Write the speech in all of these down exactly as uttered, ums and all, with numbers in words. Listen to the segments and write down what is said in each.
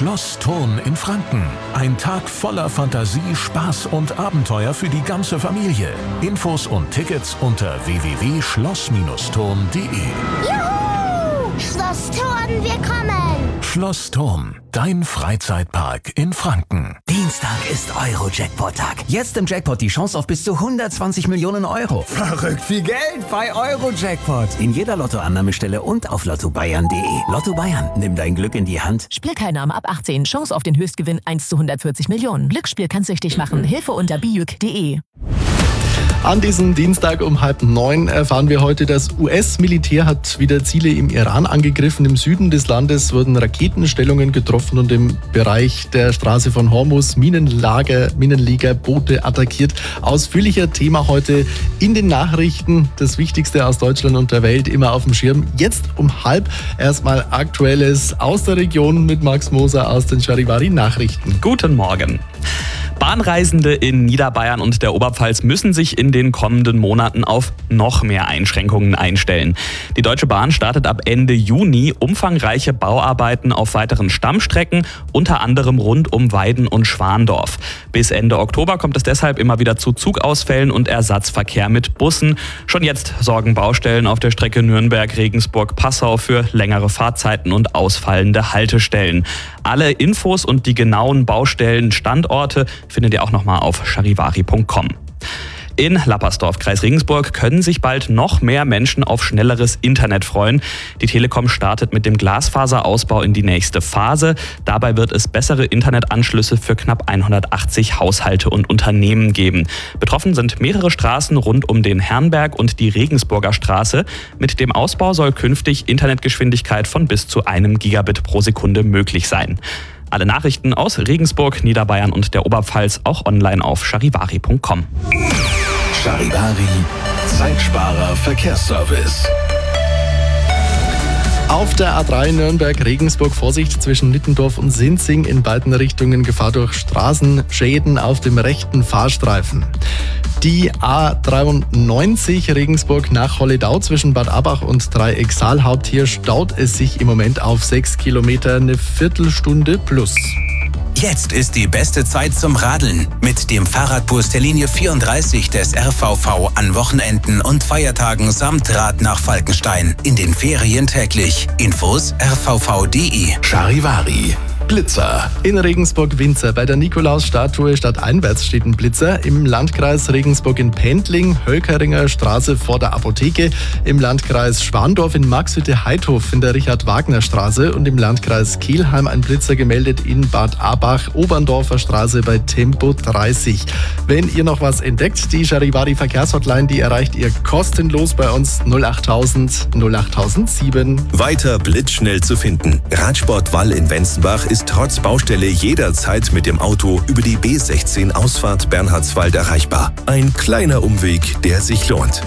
Schloss Thurn in Franken. Ein Tag voller Fantasie, Spaß und Abenteuer für die ganze Familie. Infos und Tickets unter w w w punkt schloss thurn punkt de. Juhu! Schloss Thurn, wir kommen! Schloss Thurn, dein Freizeitpark in Franken. Dienstag ist Euro-Jackpot-Tag. Jetzt im Jackpot die Chance auf bis zu hundertzwanzig Millionen Euro. Verrückt viel Geld bei Euro-Jackpot. In jeder Lottoannahmestelle und auf lotto bayern punkt de. Lotto Bayern, nimm dein Glück in die Hand. Spielteilnahme ab achtzehn. Chance auf den Höchstgewinn eins zu hundertvierzig Millionen. Glücksspiel kann süchtig machen. Hilfe unter bijuk punkt de. An diesem Dienstag um halb neun erfahren wir heute, das U S-Militär hat wieder Ziele im Iran angegriffen. Im Süden des Landes wurden Raketenstellungen getroffen und im Bereich der Straße von Hormuz Minenlager, Minenleger, Boote attackiert. Ausführlicher Thema heute in den Nachrichten. Das Wichtigste aus Deutschland und der Welt immer auf dem Schirm. Jetzt um halb erstmal Aktuelles aus der Region mit Max Moser aus den Charivari-Nachrichten. Guten Morgen. Bahnreisende in Niederbayern und der Oberpfalz müssen sich in den kommenden Monaten auf noch mehr Einschränkungen einstellen. Die Deutsche Bahn startet ab Ende Juni umfangreiche Bauarbeiten auf weiteren Stammstrecken, unter anderem rund um Weiden und Schwandorf. Bis Ende Oktober kommt es deshalb immer wieder zu Zugausfällen und Ersatzverkehr mit Bussen. Schon jetzt sorgen Baustellen auf der Strecke Nürnberg-Regensburg-Passau für längere Fahrzeiten und ausfallende Haltestellen. Alle Infos und die genauen Baustellen-Standorte findet ihr auch nochmal auf charivari punkt com. In Lappersdorf, Kreis Regensburg, können sich bald noch mehr Menschen auf schnelleres Internet freuen. Die Telekom startet mit dem Glasfaserausbau in die nächste Phase. Dabei wird es bessere Internetanschlüsse für knapp hundertachtzig Haushalte und Unternehmen geben. Betroffen sind mehrere Straßen rund um den Herrnberg und die Regensburger Straße. Mit dem Ausbau soll künftig Internetgeschwindigkeit von bis zu einem Gigabit pro Sekunde möglich sein. Alle Nachrichten aus Regensburg, Niederbayern und der Oberpfalz auch online auf charivari punkt com. Charivari, Zeitsparer Verkehrsservice. Auf der A drei Nürnberg-Regensburg Vorsicht zwischen Nittendorf und Sinzing in beiden Richtungen, Gefahr durch Straßenschäden auf dem rechten Fahrstreifen. Die A dreiundneunzig Regensburg nach Holledau zwischen Bad Abach und Dreieck Saalhaupt. Hier staut es sich im Moment auf sechs Kilometer, eine Viertelstunde plus. Jetzt ist die beste Zeit zum Radeln. Mit dem Fahrradbus der Linie vierunddreißig des R V V an Wochenenden und Feiertagen samt Rad nach Falkenstein. In den Ferien täglich. Infos r v v punkt de. Charivari. Blitzer. In Regensburg-Winzer bei der Nikolausstatue stadteinwärts steht ein Blitzer. Im Landkreis Regensburg in Pendling, Hölkeringer Straße vor der Apotheke. Im Landkreis Schwandorf in Maxhütte-Heidhof in der Richard-Wagner-Straße. Und im Landkreis Kelheim ein Blitzer gemeldet in Bad Abach, Oberndorfer Straße bei Tempo dreißig. Wenn ihr noch was entdeckt, die Charivari Verkehrshotline, die erreicht ihr kostenlos bei uns null achttausend null achttausendsieben. Weiter blitzschnell zu finden. Radsport Wall in Wenzenbach ist trotz Baustelle jederzeit mit dem Auto über die B sechzehn Ausfahrt Bernhardswald erreichbar. Ein kleiner Umweg, der sich lohnt.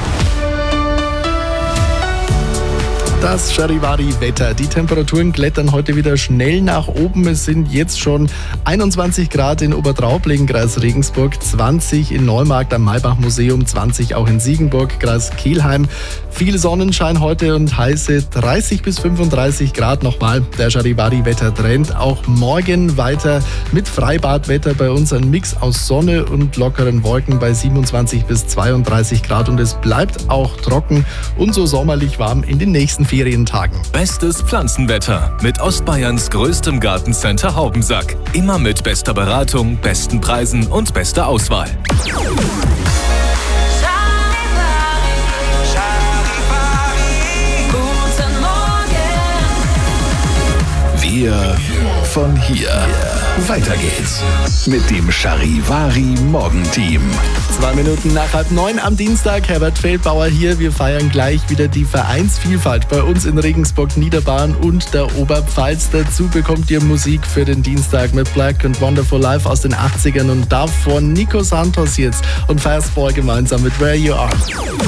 Das Charivari-Wetter. Die Temperaturen klettern heute wieder schnell nach oben. Es sind jetzt schon einundzwanzig Grad in Obertraubling, Kreis Regensburg, zwanzig in Neumarkt am Maybach-Museum, zwanzig auch in Siegenburg, Kreis Kelheim. Viel Sonnenschein heute und heiße dreißig bis fünfunddreißig Grad nochmal. Der Charivari-Wettertrend auch morgen weiter mit Freibadwetter bei uns. Ein Mix aus Sonne und lockeren Wolken bei siebenundzwanzig bis zweiunddreißig Grad. Und es bleibt auch trocken und so sommerlich warm in den nächsten Ferientagen. Bestes Pflanzenwetter mit Ostbayerns größtem Gartencenter Haubensack. Immer mit bester Beratung, besten Preisen und bester Auswahl. Wir von hier. Weiter geht's mit dem Charivari Morgenteam. Zwei Minuten nach halb neun am Dienstag. Herbert Feldbauer hier. Wir feiern gleich wieder die Vereinsvielfalt bei uns in Regensburg, Niederbayern und der Oberpfalz. Dazu bekommt ihr Musik für den Dienstag mit Black and Wonderful Life aus den achtzigern und davor Nico Santos jetzt und Fastball gemeinsam mit Where You Are.